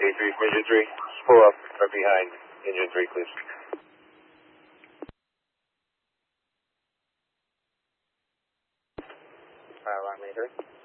A3 from engine 3. Just pull up right behind engine 3, please. Alarm 3.